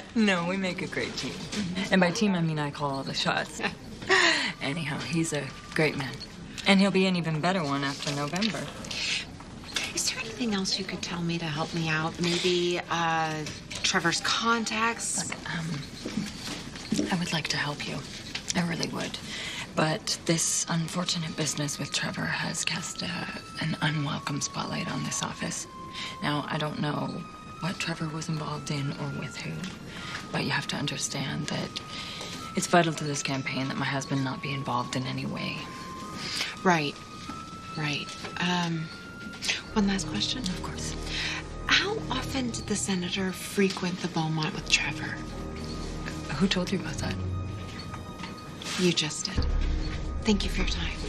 No, we make a great team. And by team, I mean I call all the shots. Anyhow, he's a great man. And he'll be an even better one after November. Is there anything else you could tell me to help me out? Maybe, Trevor's contacts? Look, I would like to help you. I really would. But this unfortunate business with Trevor has cast an unwelcome spotlight on this office. Now, I don't know what Trevor was involved in or with who, but you have to understand that it's vital to this campaign that my husband not be involved in any way. Right. One last question. Of course. How often did the senator frequent the Beaumont with Trevor? Who told you about that? You just did. Thank you for your time.